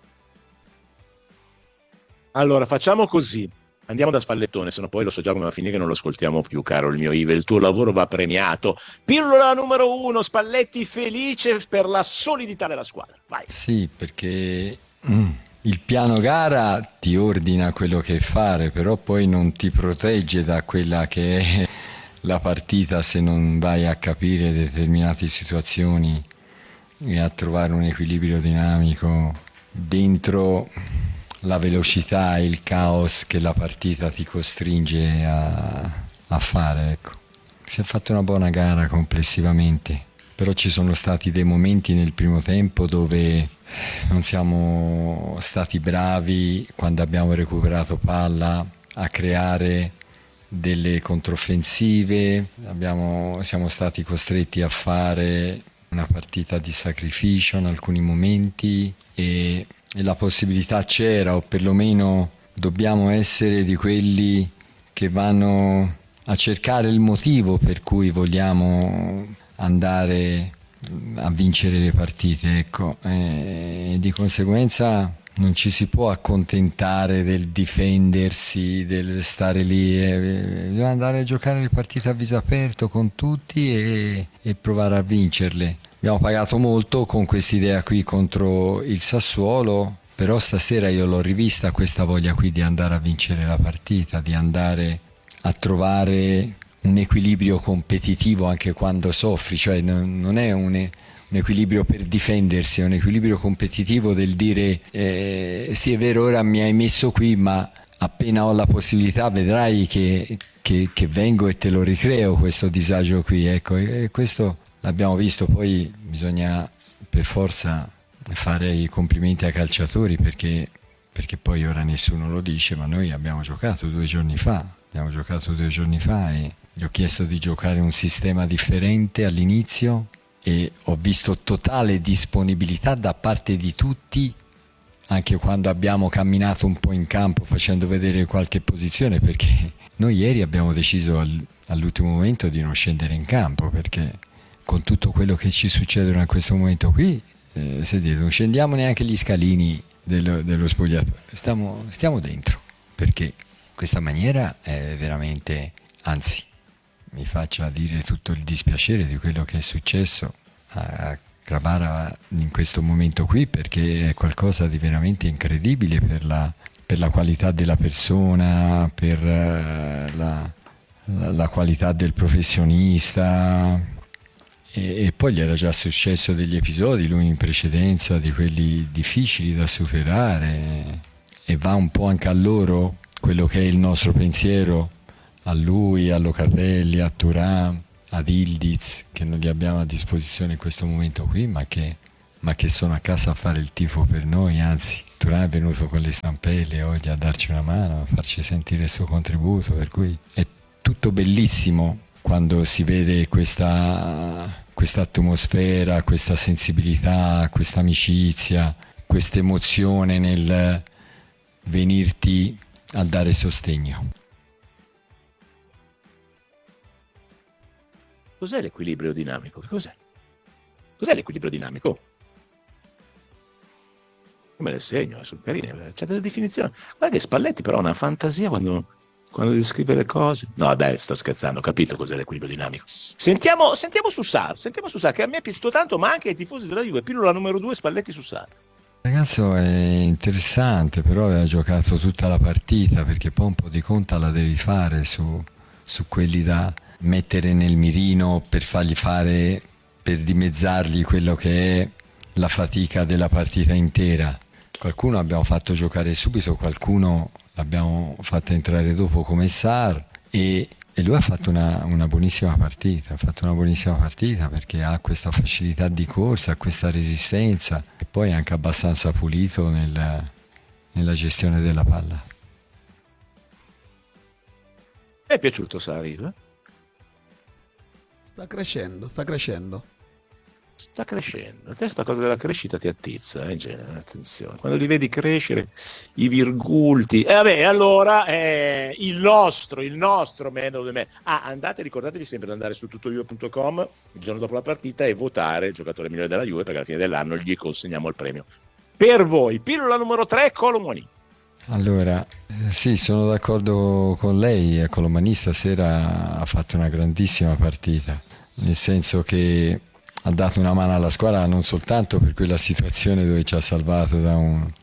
Allora facciamo così, andiamo da Spallettone, se no poi lo so già come va a finire che non lo ascoltiamo più, caro il mio Ive, il tuo lavoro va premiato. Pillola numero 1, Spalletti felice per la solidità della squadra, vai. Sì, perché il piano gara ti ordina quello che fare, però poi non ti protegge da quella che è la partita se non vai a capire determinate situazioni e a trovare un equilibrio dinamico dentro la velocità e il caos che la partita ti costringe a fare. Ecco. Si è fatta una buona gara complessivamente, però ci sono stati dei momenti nel primo tempo dove non siamo stati bravi, quando abbiamo recuperato palla, a creare delle controffensive. Siamo stati costretti a fare una partita di sacrificio in alcuni momenti e la possibilità c'era, o perlomeno dobbiamo essere di quelli che vanno a cercare il motivo per cui vogliamo andare a vincere le partite, ecco. E di conseguenza non ci si può accontentare del difendersi, del stare lì, bisogna andare a giocare le partite a viso aperto con tutti e provare a vincerle. Abbiamo pagato molto con quest'idea qui contro il Sassuolo, però stasera io l'ho rivista questa voglia qui di andare a vincere la partita, di andare a trovare un equilibrio competitivo anche quando soffri, cioè non è un equilibrio per difendersi, è un equilibrio competitivo del dire sì è vero ora mi hai messo qui ma appena ho la possibilità vedrai che vengo e te lo ricreo questo disagio qui, ecco, e questo l'abbiamo visto. Poi bisogna per forza fare i complimenti ai calciatori perché poi ora nessuno lo dice, ma noi abbiamo giocato 2 giorni fa e gli ho chiesto di giocare un sistema differente all'inizio e ho visto totale disponibilità da parte di tutti, anche quando abbiamo camminato un po' in campo facendo vedere qualche posizione, perché noi ieri abbiamo deciso all'ultimo momento di non scendere in campo, perché con tutto quello che ci succede in questo momento qui, non scendiamo neanche gli scalini dello spogliatoio, stiamo dentro, perché questa maniera è veramente, anzi mi faccia dire tutto il dispiacere di quello che è successo a Grabara in questo momento qui, perché è qualcosa di veramente incredibile per per la qualità della persona, per la qualità del professionista, e poi gli era già successo degli episodi, lui in precedenza, di quelli difficili da superare, e va un po' anche a loro quello che è il nostro pensiero, a lui, a Locatelli, a Thuram, ad Ildiz, che non li abbiamo a disposizione in questo momento qui, ma che sono a casa a fare il tifo per noi. Anzi, Thuram è venuto con le stampelle oggi a darci una mano, a farci sentire il suo contributo, per cui è tutto bellissimo quando si vede questa atmosfera, questa sensibilità, questa amicizia, questa emozione nel venirti a dare sostegno. Cos'è l'equilibrio dinamico? Che cos'è? Cos'è l'equilibrio dinamico? Come le segno, sul carine, c'è delle definizioni. Guarda che Spalletti però ha una fantasia quando descrive le cose. No, dai, sto scherzando, ho capito cos'è l'equilibrio dinamico. Sentiamo su Sarr, che a me è piaciuto tanto, ma anche ai tifosi della Juve. Pillola numero 2, Spalletti su Sarr. Il ragazzo è interessante, però aveva giocato tutta la partita, perché poi un po' di conta la devi fare su quelli da mettere nel mirino per fargli fare, per dimezzargli quello che è la fatica della partita intera. Qualcuno abbiamo fatto giocare subito, qualcuno l'abbiamo fatto entrare dopo come Sarr, e lui ha fatto una buonissima partita, perché ha questa facilità di corsa, questa resistenza, e poi è anche abbastanza pulito nella gestione della palla. Mi è piaciuto Sarr? Sta crescendo. Sta crescendo. A te sta cosa della crescita ti attizza, in genere, attenzione. Quando li vedi crescere, i virgulti. Allora il nostro man of the match. Ricordatevi sempre di andare su tuttojuve.com il giorno dopo la partita e votare il giocatore migliore della Juve, perché alla fine dell'anno gli consegniamo il premio. Per voi, pillola numero 3, Kolo Muani. Allora, sì, sono d'accordo con lei. Colomani stasera ha fatto una grandissima partita, nel senso che ha dato una mano alla squadra non soltanto per quella situazione dove ci ha salvato da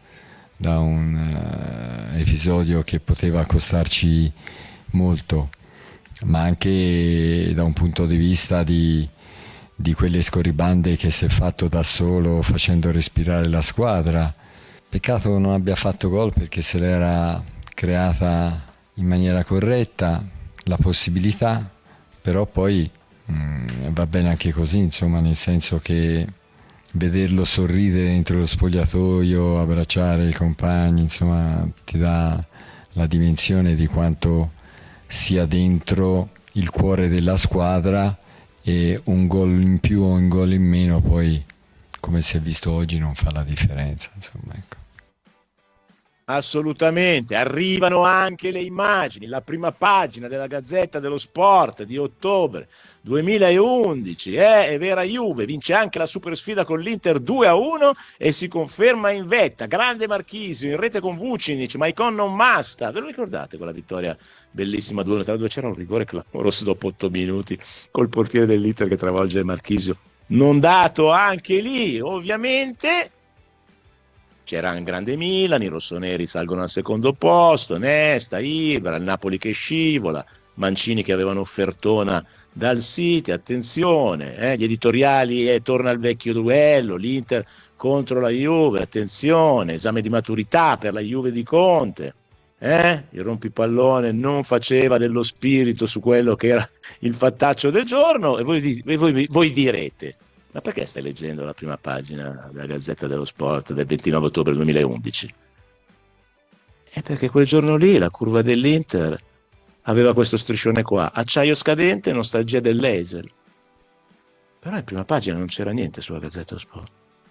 un episodio che poteva costarci molto, ma anche da un punto di vista di quelle scorribande che si è fatto da solo, facendo respirare la squadra. Peccato non abbia fatto gol, perché se l'era creata in maniera corretta la possibilità, però poi va bene anche così, insomma, nel senso che vederlo sorridere dentro lo spogliatoio, abbracciare i compagni, insomma, ti dà la dimensione di quanto sia dentro il cuore della squadra, e un gol in più o un gol in meno poi, come si è visto oggi, non fa la differenza, insomma, ecco. Assolutamente, arrivano anche le immagini, la prima pagina della Gazzetta dello Sport di ottobre 2011, è vera Juve, vince anche la super sfida con l'Inter 2-1 e si conferma in vetta, grande Marchisio, in rete con Vucinic, Maicon non basta, ve lo ricordate quella vittoria bellissima 2-1, tra l'altro c'era un rigore clamoroso dopo 8 minuti col portiere dell'Inter che travolge Marchisio, non dato anche lì, ovviamente. C'era un grande Milan, i rossoneri salgono al secondo posto, Nesta, Ibra, il Napoli che scivola, Mancini che aveva un'offertona dal City, attenzione, gli editoriali, torna al vecchio duello, l'Inter contro la Juve, attenzione, esame di maturità per la Juve di Conte, il rompipallone non faceva dello spirito su quello che era il fattaccio del giorno, e voi direte, ma perché stai leggendo la prima pagina della Gazzetta dello Sport del 29 ottobre 2011? È perché quel giorno lì la curva dell'Inter aveva questo striscione qua, acciaio scadente, nostalgia dell'Eisel. Però in prima pagina non c'era niente sulla Gazzetta dello Sport.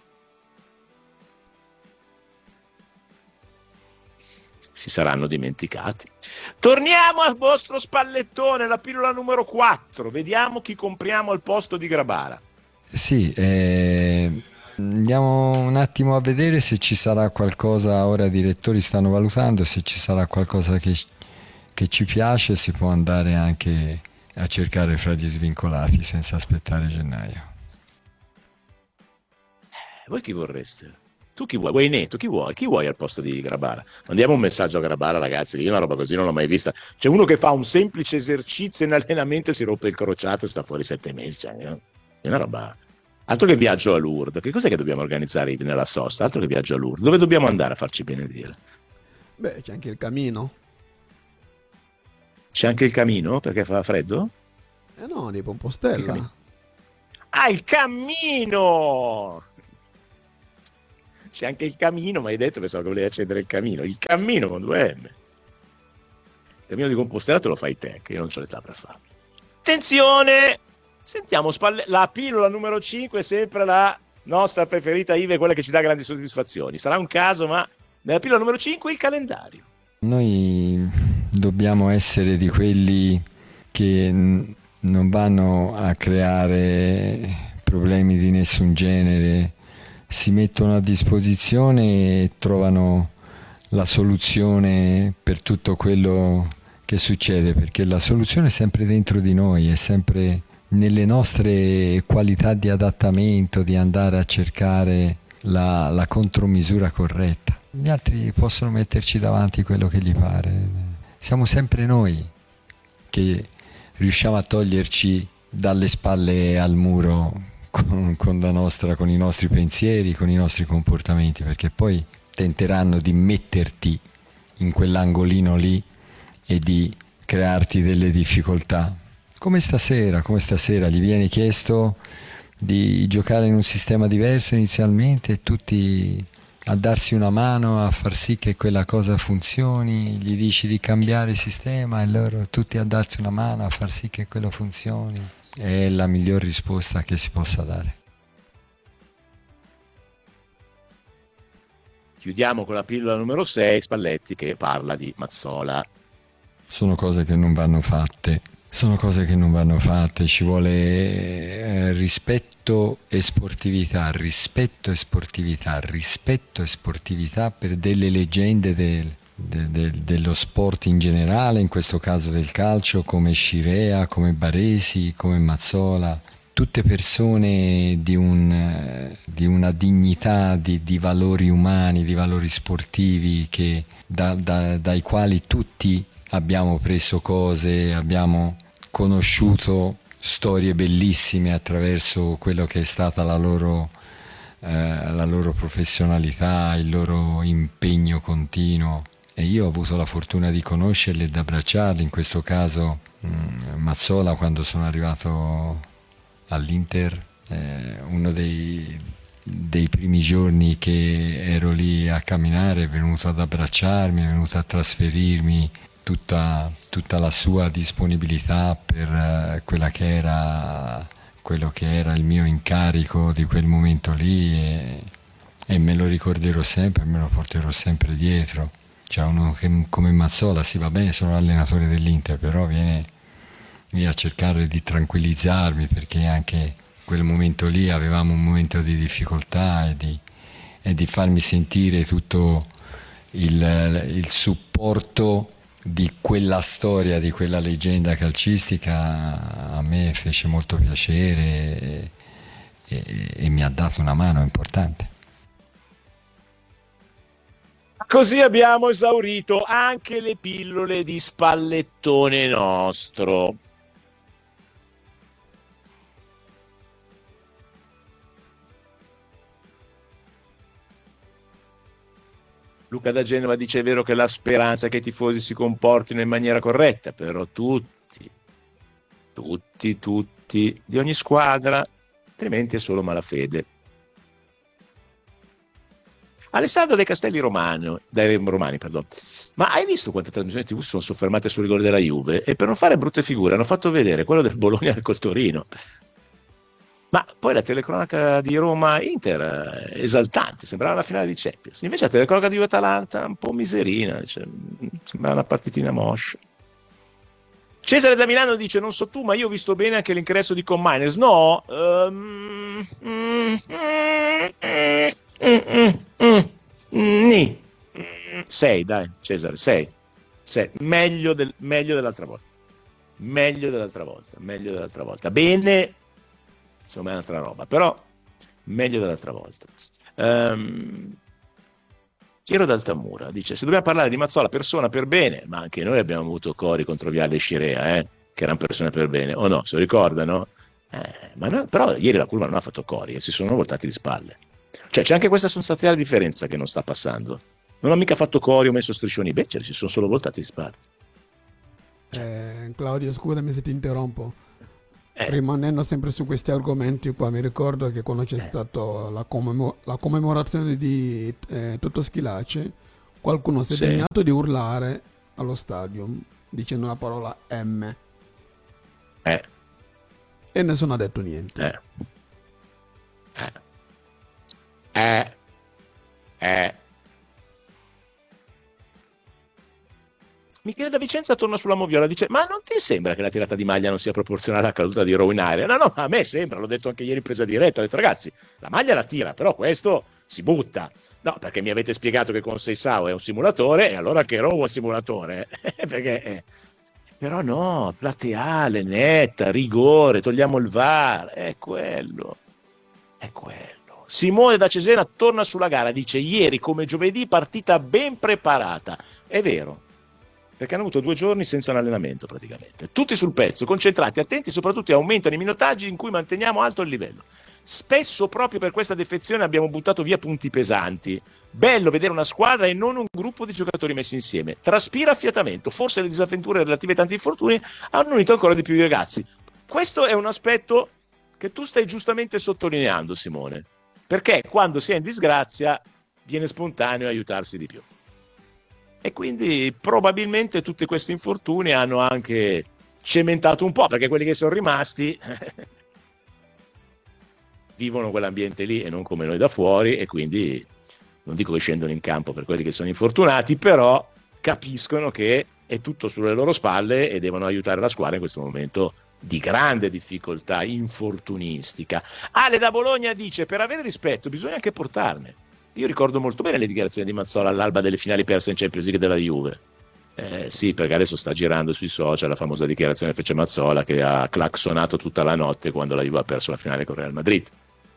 Si saranno dimenticati. Torniamo al vostro spallettone, la pillola numero 4. Vediamo chi compriamo al posto di Grabara. Sì, andiamo un attimo a vedere se ci sarà qualcosa. Ora i direttori stanno valutando se ci sarà qualcosa che ci piace, si può andare anche a cercare fra gli svincolati senza aspettare gennaio. Voi chi vorreste? Tu chi vuoi? Vuoi Neto? Chi vuoi? Chi vuoi al posto di Grabara? Mandiamo un messaggio a Grabara, ragazzi, io una roba così non l'ho mai vista. C'è uno che fa un semplice esercizio in allenamento e si rompe il crociato e sta fuori 7 mesi. Cioè, è una roba... Altro che viaggio a Lourdes. Che cos'è che dobbiamo organizzare nella sosta? Altro che viaggio a Lourdes. Dove dobbiamo andare a farci benedire? Beh, c'è anche il camino. C'è anche il camino? Perché fa freddo? No, di Compostela. Ah, il cammino! C'è anche il camino, ma hai detto, pensavo che volevi accendere il camino. Il cammino con 2M. Il cammino di Compostela te lo fai te, che io non ho l'età per farlo. Attenzione! Sentiamo la pillola numero 5, sempre la nostra preferita Ive, quella che ci dà grandi soddisfazioni. Sarà un caso, ma nella pillola numero 5 il calendario. Noi dobbiamo essere di quelli che non vanno a creare problemi di nessun genere, si mettono a disposizione e trovano la soluzione per tutto quello che succede, perché la soluzione è sempre dentro di noi, è sempre nelle nostre qualità di adattamento, di andare a cercare la contromisura corretta. Gli altri possono metterci davanti quello che gli pare, siamo sempre noi che riusciamo a toglierci dalle spalle al muro con i nostri pensieri, con i nostri comportamenti, perché poi tenteranno di metterti in quell'angolino lì e di crearti delle difficoltà. Come stasera gli viene chiesto di giocare in un sistema diverso inizialmente e tutti a darsi una mano a far sì che quella cosa funzioni, gli dici di cambiare sistema e loro tutti a darsi una mano a far sì che quello funzioni. È la miglior risposta che si possa dare. Chiudiamo con la pillola numero 6, Spalletti, che parla di Mazzola. Sono cose che non vanno fatte, ci vuole rispetto e sportività per delle leggende dello sport in generale, in questo caso del calcio, come Scirea, come Baresi, come Mazzola, tutte persone di una dignità, di valori umani, di valori sportivi dai quali tutti abbiamo preso cose, abbiamo conosciuto storie bellissime attraverso quello che è stata la loro professionalità, il loro impegno continuo. E io ho avuto la fortuna di conoscerli e di abbracciarli, in questo caso Mazzola quando sono arrivato all'Inter, uno dei primi giorni che ero lì a camminare è venuto ad abbracciarmi, è venuto a trasferirmi tutta la sua disponibilità per quello che era il mio incarico di quel momento lì e me lo ricorderò sempre, me lo porterò sempre dietro. Cioè uno che come Mazzola, sì va bene, sono allenatore dell'Inter, però viene a cercare di tranquillizzarmi, perché anche in quel momento lì avevamo un momento di difficoltà e di farmi sentire tutto il supporto di quella storia, di quella leggenda calcistica. A me fece molto piacere e mi ha dato una mano importante. Così abbiamo esaurito anche le pillole di Spallettone nostro. Luca da Genova dice: è vero che la speranza è che i tifosi si comportino in maniera corretta, però tutti di ogni squadra, altrimenti è solo malafede. Alessandro De Castelli Romani, ma hai visto quante trasmissioni TV sono soffermate sul rigore della Juve? E per non fare brutte figure hanno fatto vedere quello del Bologna col Torino. Ma poi la telecronaca di Roma-Inter esaltante, sembrava la finale di Champions. Invece la telecronaca di Juve-Atalanta un po' miserina, sembrava una partitina moscia. Cesare da Milano dice: non so tu, ma io ho visto bene anche l'ingresso di Con Miners. No, 6, dai, Cesare, 6. Meglio dell'altra volta. Meglio dell'altra volta. Bene, insomma è un'altra roba, però meglio dell'altra volta. Piero d'Altamura dice: se dobbiamo parlare di Mazzola persona per bene, ma anche noi abbiamo avuto cori contro Viale e Scirea, che erano persone per bene, o no? Se lo ricordano? Però ieri la curva non ha fatto cori e si sono voltati di spalle. Cioè c'è anche questa sostanziale differenza che non sta passando. Non ho mica fatto cori o messo striscioni beceri, si sono solo voltati di spalle. Claudio, scusami se ti interrompo. Rimanendo sempre su questi argomenti qua, mi ricordo che quando c'è stata la commemorazione di Toto Schillaci, qualcuno si è degnato di urlare allo stadium dicendo la parola M. E nessuno ha detto niente. Michele da Vicenza torna sulla moviola, dice: ma non ti sembra che la tirata di maglia non sia proporzionale alla caduta di Rowe in area? No, a me sembra, l'ho detto anche ieri in presa diretta, ho detto: ragazzi, la maglia la tira, però questo si butta. No, perché mi avete spiegato che con Seisao è un simulatore, e allora che Rowe è un simulatore. Perché però no, plateale, netta, rigore, togliamo il VAR, è quello. Simone da Cesena torna sulla gara, dice: ieri come giovedì partita ben preparata. È vero, perché hanno avuto 2 giorni senza un allenamento praticamente, tutti sul pezzo, concentrati, attenti, soprattutto aumentano i minutaggi in cui manteniamo alto il livello. Spesso proprio per questa defezione abbiamo buttato via punti pesanti. Bello vedere una squadra e non un gruppo di giocatori messi insieme. Traspira affiatamento, forse le disavventure relative ai tanti infortuni hanno unito ancora di più i ragazzi. Questo è un aspetto che tu stai giustamente sottolineando, Simone, perché quando si è in disgrazia viene spontaneo aiutarsi di più. E quindi probabilmente tutti questi infortuni hanno anche cementato un po', perché quelli che sono rimasti vivono quell'ambiente lì e non come noi da fuori, e quindi non dico che scendono in campo per quelli che sono infortunati, però capiscono che è tutto sulle loro spalle e devono aiutare la squadra in questo momento di grande difficoltà infortunistica. Ale da Bologna dice: per avere rispetto bisogna anche portarne. Io ricordo molto bene le dichiarazioni di Mazzola all'alba delle finali perse in Champions League della Juve. Sì, perché adesso sta girando sui social la famosa dichiarazione che fece Mazzola, che ha clacsonato tutta la notte quando la Juve ha perso la finale con Real Madrid.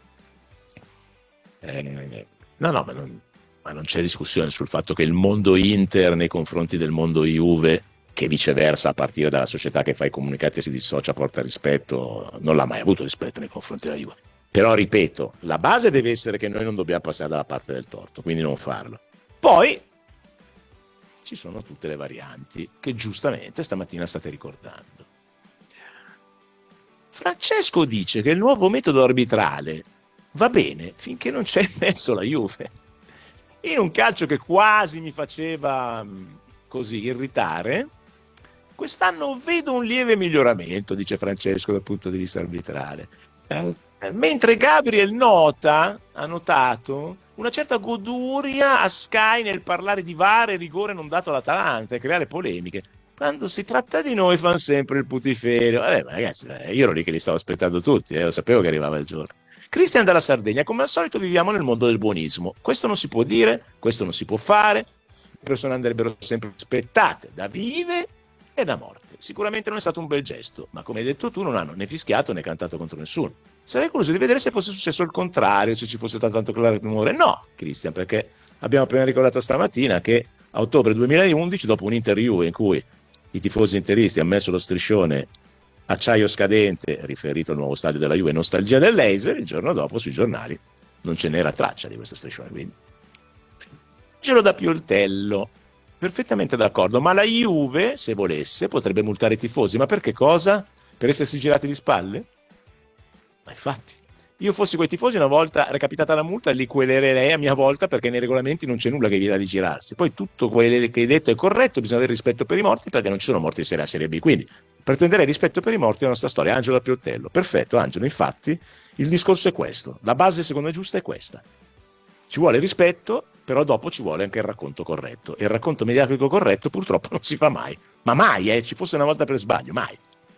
Ma non c'è discussione sul fatto che il mondo Inter nei confronti del mondo Juve, che viceversa a partire dalla società che fa i comunicati e si dissocia porta rispetto, non l'ha mai avuto rispetto nei confronti della Juve. Però ripeto, la base deve essere che noi non dobbiamo passare dalla parte del torto, quindi non farlo. Poi ci sono tutte le varianti che giustamente stamattina state ricordando. Francesco dice che il nuovo metodo arbitrale va bene finché non c'è in mezzo la Juve. In un calcio che quasi mi faceva così irritare, quest'anno vedo un lieve miglioramento, dice Francesco, dal punto di vista arbitrale. Mentre Gabriel ha notato una certa goduria a Sky nel parlare di VAR e rigore non dato all'Atalanta e creare polemiche. Quando si tratta di noi fanno sempre il putiferio. Ma ragazzi, io ero lì che li stavo aspettando tutti, lo sapevo che arrivava il giorno. Cristian dalla Sardegna: come al solito viviamo nel mondo del buonismo, questo non si può dire, questo non si può fare, le persone andrebbero sempre rispettate da vive e da morte. Sicuramente non è stato un bel gesto, ma come hai detto tu non hanno né fischiato né cantato contro nessuno. Sarei curioso di vedere se fosse successo il contrario, se ci fosse tanto clamore. No, Cristian, perché abbiamo appena ricordato stamattina che a ottobre 2011, dopo un Inter-Juve in cui i tifosi interisti hanno messo lo striscione acciaio scadente riferito al nuovo stadio della Juve, nostalgia del laser, il giorno dopo sui giornali non ce n'era traccia di questo striscione. Quindi ce lo dà Pioltello. Perfettamente d'accordo, ma la Juve, se volesse, potrebbe multare i tifosi. Ma per che cosa? Per essersi girati di spalle? Ma infatti, io fossi quei tifosi, una volta recapitata la multa li quellerei a mia volta, perché nei regolamenti non c'è nulla che vieta di girarsi. Poi tutto quello che hai detto è corretto, bisogna avere rispetto per i morti, perché non ci sono morti in Serie A, Serie B. Quindi pretenderei rispetto per i morti della nostra storia. Angelo da Pioltello. Perfetto, Angelo, infatti il discorso è questo. La base secondo me giusta è questa. Ci vuole rispetto, però dopo ci vuole anche il racconto corretto. E il racconto mediatico corretto purtroppo non si fa mai. Ma mai, ci fosse una volta per sbaglio, mai.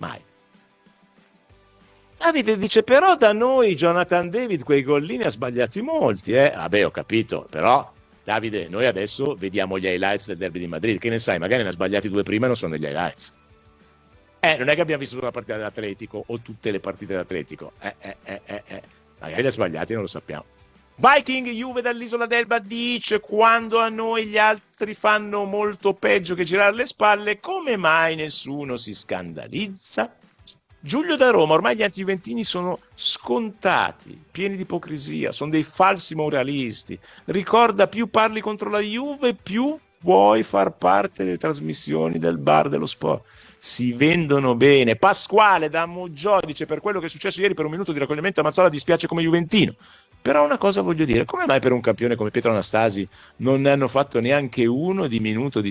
Davide dice: però da noi Jonathan David quei gol lì ne ha sbagliati molti. Vabbè, ho capito, però Davide, noi adesso vediamo gli highlights del derby di Madrid. Che ne sai, magari ne ha sbagliati 2 prima e non sono negli highlights. Non è che abbiamo visto una partita dell'Atletico o tutte le partite dell'Atletico. Magari li ha sbagliati, non lo sappiamo. Viking Juve dall'isola d'Elba dice: quando a noi gli altri fanno molto peggio che girare le spalle, come mai nessuno si scandalizza? Giulio da Roma: ormai gli antijuventini sono scontati, pieni di ipocrisia, sono dei falsi moralisti. Ricorda, più parli contro la Juve, più vuoi far parte delle trasmissioni del bar dello sport. Si vendono bene. Pasquale da Moggiò dice: per quello che è successo ieri, per un minuto di raccoglimento a Mazzola dispiace come juventino. Però una cosa voglio dire: come mai per un campione come Pietro Anastasi non ne hanno fatto neanche uno di minuto di